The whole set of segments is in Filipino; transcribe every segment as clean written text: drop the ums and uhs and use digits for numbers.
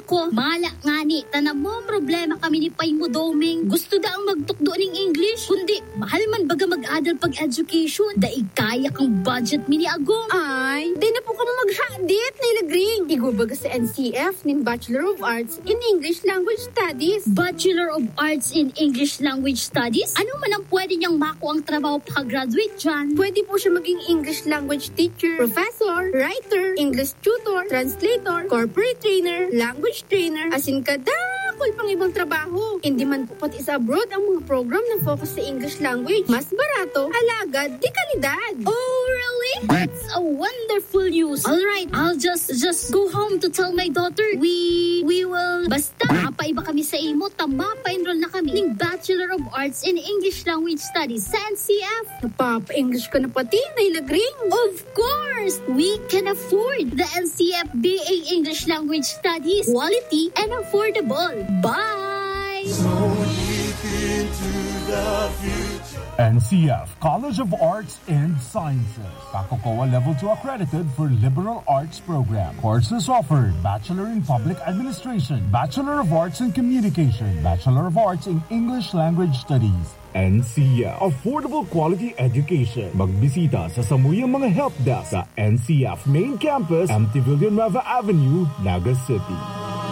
ko. Mala nga ni, tanam mo problema kami ni Pay mo doming. Gusto daang magtukdo ning English. Kundi, mahal man baga mag-adal pag-education. Daig kaya kang budget mini agong. Ay, di na po ka mag-hadit na ilagring. Igo baga sa NCF nin Bachelor of Arts in English Language Studies. Bachelor of Arts in English Language Studies? Ano man ang pwede niyang mako ang trabaho pag-graduate dyan? Pwede po siya maging English language teacher, professor, writer, English tutor, translator, corporate trainer, language trainer, asin kadakol pang ibang trabaho. Hindi man po pati sa abroad ang mga program na focus sa English language. Mas barato, alagad, di kalidad. Oh, really? That's a wonderful news. Alright, I'll just go home to tell my daughter. We will... Basta, mapaiba kami sa imo, mapa-enroll na kami ng Bachelor of Arts in English Language Studies sa NCF. Napapa-English ka na pati, nailagring. Of course, we can afford the NCF BA English Language Studies. Quality and affordable. Bye! So deep into the future. NCF College of Arts and Sciences. Kakokoa Level 2 accredited for liberal arts program. Courses offered: Bachelor in Public Administration, Bachelor of Arts in Communication, Bachelor of Arts in English Language Studies. NCF. Affordable quality education. Magbisita sa samuyang mga help desk sa NCF Main Campus, MT Villanueva Avenue, Naga City.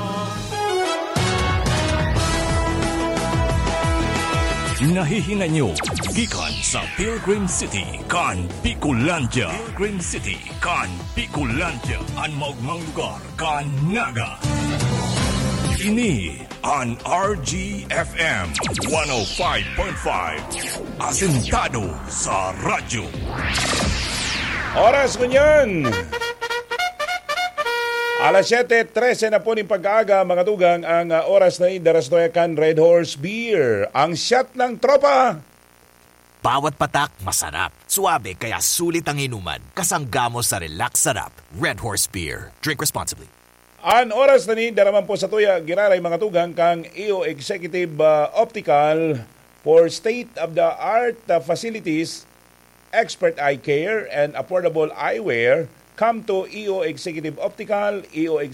Nahihinga nyo gikan sa Pilgrim City kan Picolandia. Pilgrim City kan Picolandia, ang maugmang lugar kan Naga. Ini ang RGFM 105.5, asentado sa radyo. Oras ngayon, alas 7:13 na po ng pag-aaga, mga tugang, ang oras na Indarastoya kan Red Horse Beer. Ang shot ng tropa. Bawat patak masarap, suabe kaya sulit ang inuman. Kasanggamo sa relax sarap. Red Horse Beer. Drink responsibly. Ang oras na ni daraman po sa tuya, giraray mga tugang kang EO Executive Optical for state-of-the-art facilities, expert eye care, and affordable eyewear. Come to EO Executive Optical, EO